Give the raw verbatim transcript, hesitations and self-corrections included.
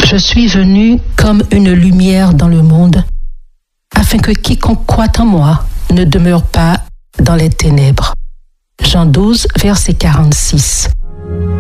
Je suis venu comme une lumière dans le monde, afin que quiconque croit en moi ne demeure pas dans les ténèbres. Jean douze, verset quarante-six.